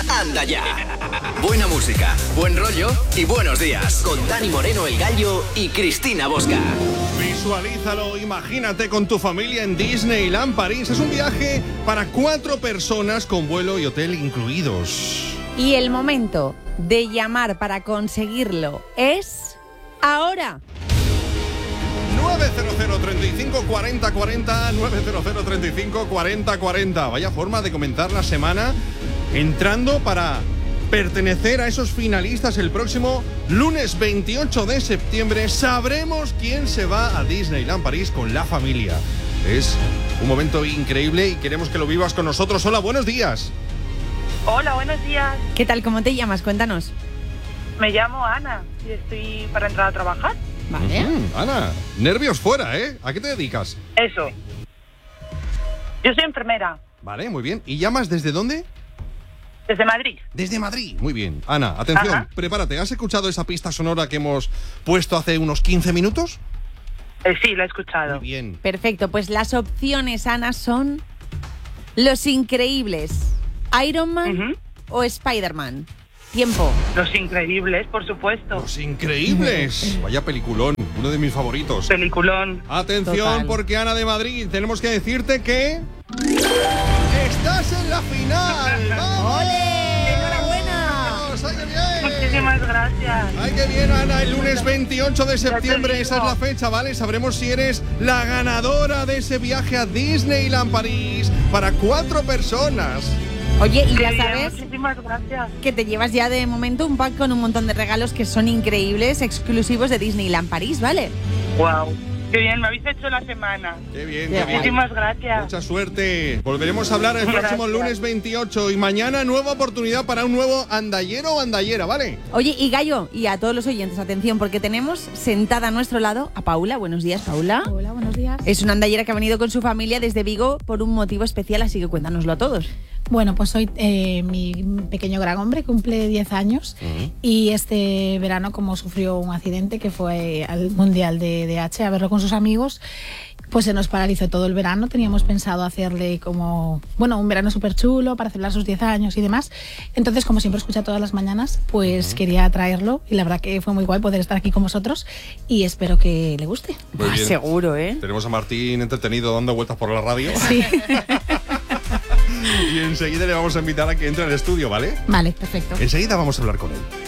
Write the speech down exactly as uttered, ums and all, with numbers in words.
anda ya. Buena música, buen rollo y buenos días. Con Dani Moreno, El Gallo y Cristina Bosca. Visualízalo, imagínate con tu familia en Disneyland París. Es un viaje para cuatro personas con vuelo y hotel incluidos. Y el momento de llamar para conseguirlo es ahora. nueve cero cero, treinta y cinco, cuarenta, cuarenta, nueve cero cero, treinta y cinco, cuarenta, cuarenta. Vaya forma de comenzar la semana entrando para pertenecer a esos finalistas el próximo lunes veintiocho de septiembre. Sabremos quién se va a Disneyland París con la familia. Es un momento increíble y queremos que lo vivas con nosotros. Hola, buenos días. Hola, buenos días. ¿Qué tal? ¿Cómo te llamas? Cuéntanos. Me llamo Ana y estoy para entrar a trabajar. Vale. Uh-huh. Ana, nervios fuera, ¿eh? ¿A qué te dedicas? Eso. Yo soy enfermera. Vale, muy bien. ¿Y llamas desde dónde? Desde Madrid. Desde Madrid. Muy bien. Ana, atención, Ajá. Prepárate. ¿Has escuchado esa pista sonora que hemos puesto hace unos quince minutos? Eh, sí, la he escuchado. Muy bien. Perfecto, pues las opciones, Ana, son Los Increíbles, Iron Man Uh-huh. o Spider-Man. Tiempo. Los Increíbles, por supuesto. Los Increíbles. Vaya peliculón, uno de mis favoritos. Peliculón. Atención, Total. porque Ana de Madrid, tenemos que decirte que estás en la final. ¡Vamos! ¡Ole! ¡Enhorabuena! ¡Vamos! ¡Ay, qué bien! Muchísimas gracias. ¡Ay, qué bien, Ana! El lunes veintiocho de septiembre, digo. esa es la fecha, ¿vale? Sabremos si eres la ganadora de ese viaje a Disneyland París para cuatro personas. Oye, y Qué ya bien, sabes muchísimas gracias. que te llevas ya de momento un pack con un montón de regalos que son increíbles, exclusivos de Disneyland París, ¿vale? Wow. Qué bien, me habéis hecho la semana. ¡Qué bien, Qué qué bien! guay. Muchísimas gracias. Mucha suerte. Volveremos a hablar el Gracias. próximo lunes veintiocho y mañana nueva oportunidad para un nuevo andallero o andallera, ¿vale? Oye, y Gallo, y a todos los oyentes, atención, porque tenemos sentada a nuestro lado a Paula. Buenos días, Paula. Hola, buenos días. Es una andallera que ha venido con su familia desde Vigo por un motivo especial, así que cuéntanoslo a todos. Bueno, pues hoy eh, mi pequeño gran hombre cumple diez años Uh-huh. y este verano, como sufrió un accidente que fue al Mundial de D H a verlo con sus amigos, pues se nos paralizó todo el verano. Teníamos pensado hacerle como, bueno, un verano súper chulo para celebrar sus diez años y demás. Entonces, como siempre escucha todas las mañanas, pues Uh-huh. quería traerlo y la verdad que fue muy guay poder estar aquí con vosotros y espero que le guste. Muy bien. Seguro, ¿eh? Tenemos a Martín entretenido dando vueltas por la radio. Sí. Y enseguida le vamos a invitar a que entre al estudio, ¿vale? Vale, perfecto. Enseguida vamos a hablar con él.